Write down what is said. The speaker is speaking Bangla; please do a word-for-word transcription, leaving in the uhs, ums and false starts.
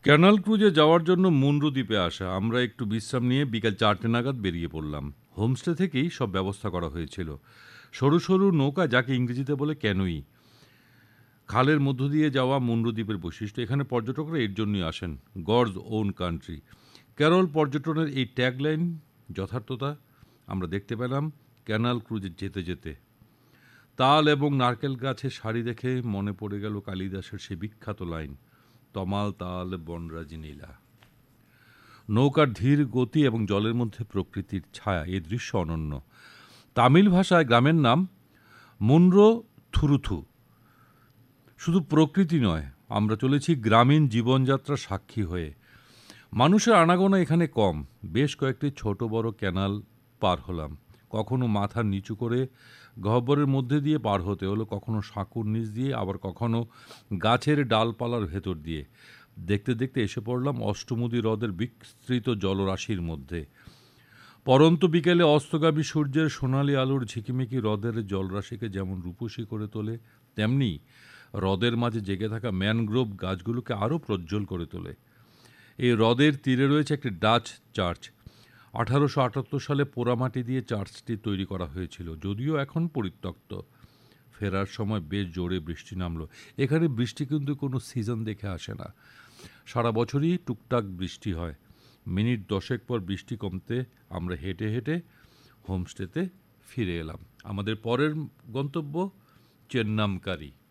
ক্যানাল ক্রুজে যাওয়ার জন্য মুনরো দ্বীপে আসা। আমরা একটু বিশ্রাম নিয়ে বিকাল চারটে নাগাদ বেরিয়ে পড়লাম। হোমস্টে থেকেই সব ব্যবস্থা করা হয়েছিল। সরু সরু নৌকা, যাকে ইংরেজিতে বলে ক্যানোই, খালের মধ্য দিয়ে যাওয়া মুনরো দ্বীপের বৈশিষ্ট্য। এখানে পর্যটকরা এর জন্যই আসেন, গডস ওন কান্ট্রি। কেরল পর্যটনের এই ট্যাগলাইন যথার্থতা আমরা দেখতে পেলাম ক্যানাল ক্রুজে যেতে যেতে। তাল এবং নারকেল গাছের সারি দেখে মনে পড়ে গেল কালিদাসের সে বিখ্যাত লাইন, তমাল তাল বনরাজি নীলা। নৌকার ধীর গতি এবং জলের মধ্যে প্রকৃতির ছায়া, এই দৃশ্য অনন্য। তামিল ভাষায় গ্রামের নাম মুনরো থুরুথু। শুধু প্রকৃতি নয়, আমরা চলেছি গ্রামীণ জীবনযাত্রার সাক্ষী হয়ে। মানুষের আনাগোনা এখানে কম। বেশ কয়েকটি ছোট বড় ক্যানাল পার হলাম। কখনো মাথা নিচু করে গহ্বরের মধ্যে দিয়ে পার হতে হলো, কখনো সাঁকুর নিচ দিয়ে, আবার কখনো গাছের ডালপালার ভেতর দিয়ে। দেখতে দেখতে এসে পড়লাম অষ্টমুদি হ্রদের বিস্তৃত জলরাশির মধ্যে। পরন্ত বিকেলে অস্তগামী সূর্যের সোনালি আলোর ঝিকিমিকি হ্রদের জলরাশিকে যেমন রূপসী করে তোলে, তেমনি হ্রদের মাঝে জেগে থাকা ম্যানগ্রোভ গাছগুলোকে আরও প্রজ্জ্বল করে তোলে। এই হ্রদের তীরে রয়েছে একটি ডাচ চার্চ। আঠারোশো আটাত্তর সালে পোড়ামাটি দিয়ে চার্চটি তৈরি করা হয়েছিল, যদিও এখন পরিত্যক্ত। ফেরার সময় বেশ জোরে বৃষ্টি নামলো। এখানে বৃষ্টি কিন্তু কোনো সিজন দেখে আসে না, সারা বছরই টুকটাক বৃষ্টি হয়। মিনিট দশেক পর বৃষ্টি কমতে আমরা হেঁটে হেঁটে হোমস্টেতে ফিরে এলাম। আমাদের পরের গন্তব্য চেন্নামকারি।